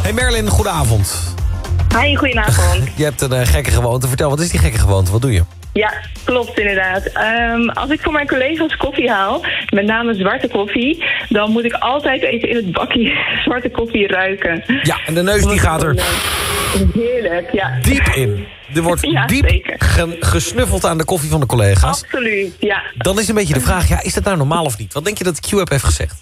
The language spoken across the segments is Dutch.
Hey Merlin, goedenavond. Hi, goedenavond. Je hebt een gekke gewoonte. Vertel, wat is die gekke gewoonte? Wat doe je? Ja, klopt inderdaad. Als ik voor mijn collega's koffie haal, met name zwarte koffie, dan moet ik altijd even in het bakje zwarte koffie ruiken. Ja, en de neus die gaat er Heerlijk, ja. diep in. Er wordt Ja, diep zeker. gesnuffeld aan de koffie van de collega's. Absoluut, ja. Dan is een beetje de vraag, ja, is dat nou normaal of niet? Wat denk je dat Q-App heeft gezegd?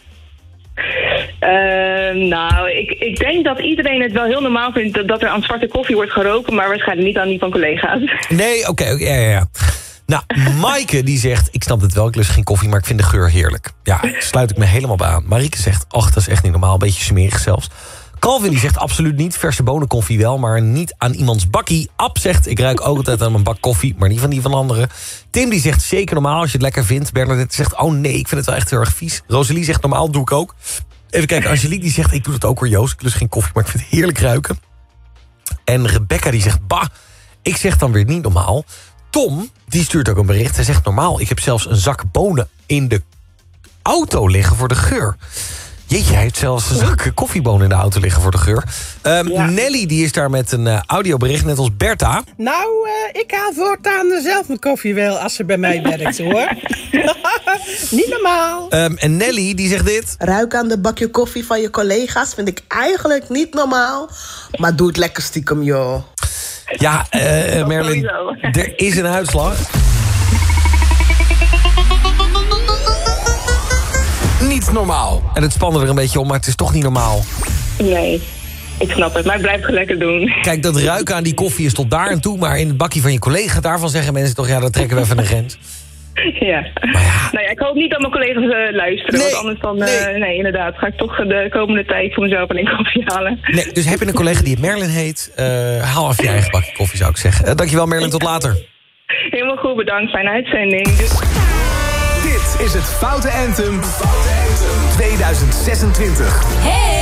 Nou, ik denk dat iedereen het wel heel normaal vindt dat er aan zwarte koffie wordt geroken, maar waarschijnlijk niet aan die van collega's. Nee, oké, ja. Nou, Maaike die zegt, ik snap het wel, ik lust geen koffie, maar ik vind de geur heerlijk. Ja, daar sluit ik me helemaal bij aan. Marieke zegt, ach, dat is echt niet normaal, een beetje smerig zelfs. Calvin die zegt absoluut niet, verse bonenkoffie wel, maar niet aan iemands bakkie. Ab zegt, ik ruik ook altijd aan mijn bak koffie, maar niet van die van anderen. Tim die zegt, zeker normaal als je het lekker vindt. Bernadette zegt, oh nee, ik vind het wel echt heel erg vies. Rosalie zegt, normaal doe ik ook. Even kijken, Angelique die zegt, ik doe het ook hoor Joost. Ik lust geen koffie, maar ik vind het heerlijk ruiken. En Rebecca die zegt, bah, ik zeg dan weer niet normaal. Tom, die stuurt ook een bericht. Hij zegt, normaal, ik heb zelfs een zak bonen in de auto liggen voor de geur. Jeetje, hij heeft zelfs een zak koffiebonen in de auto liggen voor de geur. Ja. Nelly die is daar met een audiobericht, net als Bertha. Nou, ik haal voortaan zelf mijn koffie wel als ze bij mij werkt, hoor. Niet normaal. En Nelly die zegt dit. Ruik aan de bakje koffie van je collega's vind ik eigenlijk niet normaal. Maar doe het lekker stiekem, joh. Ja, Merlin, sowieso. er is een uitslag. Niet normaal. En het spande er een beetje om, maar het is toch niet normaal. Nee, ik snap het, maar ik blijf het lekker doen. Kijk, dat ruiken aan die koffie is tot daar en toe, maar in het bakje van je collega, daarvan zeggen mensen toch, ja, dat trekken we even een grens. Ja. Maar ja. Nou ja, ik hoop niet dat mijn collega's luisteren, Nee, want anders dan, nee. nee, inderdaad, ga ik toch de komende tijd voor mezelf een koffie halen. Nee, dus heb je een collega die het Merlin heet, haal even je eigen bakje koffie, zou ik zeggen. Dankjewel Merlin, tot later. Helemaal goed, bedankt, fijne uitzending. Dus... Dit is het Foute Anthem 2026. Hey!